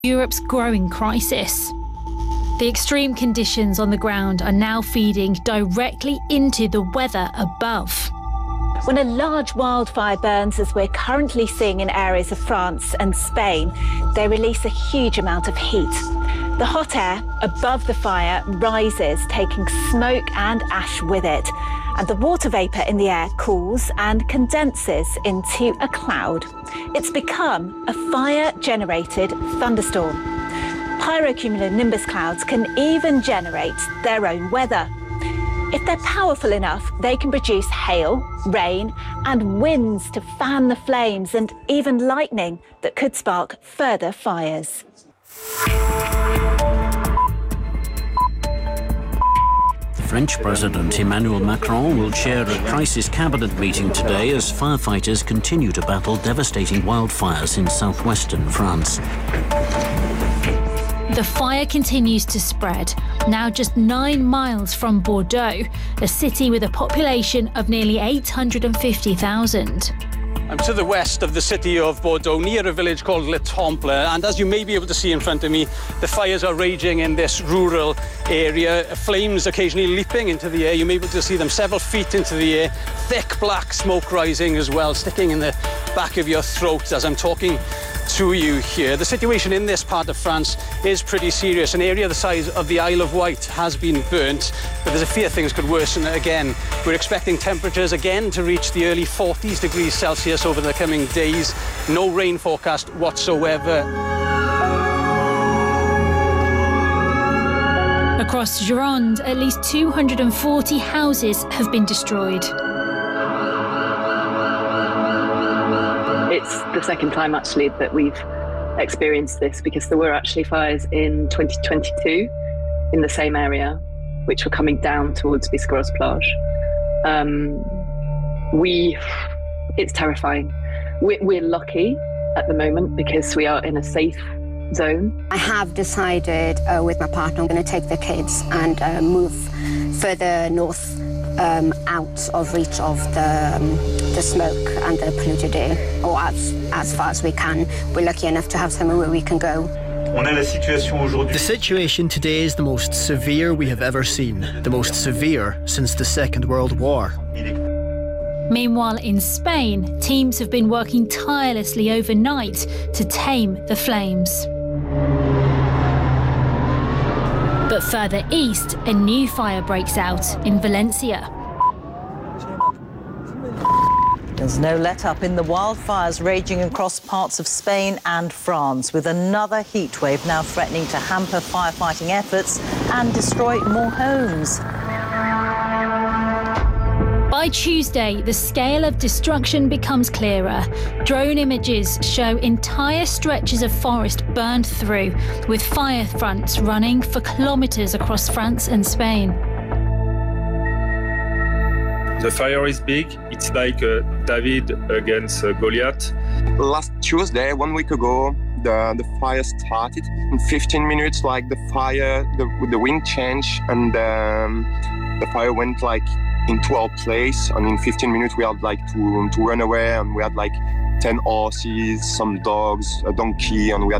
Europe's growing crisis. The extreme conditions on the ground are now feeding directly into the weather above. When a large wildfire burns, as we're currently seeing in areas of France and Spain, they release a huge amount of heat. The hot air above the fire rises, taking smoke and ash with it. And the water vapour in the air cools and condenses into a cloud. It's become a fire-generated thunderstorm. Pyrocumulonimbus clouds can even generate their own weather. If they're powerful enough, they can produce hail, rain, and winds to fan the flames, and even lightning that could spark further fires. French President Emmanuel Macron will chair a crisis cabinet meeting today as firefighters continue to battle devastating wildfires in southwestern France. The fire continues to spread, now just 9 miles from Bordeaux, a city with a population of nearly 850,000. I'm to the west of the city of Bordeaux, near a village called Le Temple, and as you may be able to see in front of me, the fires are raging in this rural area, flames occasionally leaping into the air. You may be able to see them several feet into the air, thick black smoke rising as well, sticking in the back of your throat as I'm talking to you here. The situation in this part of France is pretty serious. An area the size of the Isle of Wight has been burnt, but there's a fear things could worsen again. We're expecting temperatures again to reach the early 40s degrees Celsius over the coming days. No rain forecast whatsoever. Across Gironde, at least 240 houses have been destroyed. It's the second time actually that we've experienced this, because there were actually fires in 2022 in the same area, which were coming down towards Biscarrosse-Plage. It's terrifying. We're lucky at the moment because we are in a safe zone. I have decided with my partner I'm going to take the kids and move further north, out of reach of the smoke and the polluted air, or as far as we can. We're lucky enough to have somewhere where we can go. The situation today is the most severe we have ever seen, the most severe since the Second World War. Meanwhile, in Spain, teams have been working tirelessly overnight to tame the flames. But further east, a new fire breaks out in Valencia. There's no let-up in the wildfires raging across parts of Spain and France, with another heat wave now threatening to hamper firefighting efforts and destroy more homes. By Tuesday, the scale of destruction becomes clearer. Drone images show entire stretches of forest burned through, with fire fronts running for kilometers across France and Spain. The fire is big. It's like David against Goliath. Last Tuesday, 1 week ago, the fire started. In 15 minutes, like the wind changed and the fire went like into our place. And in 15 minutes, we had like to run away, and we had like 10 horses, some dogs, a donkey, and we had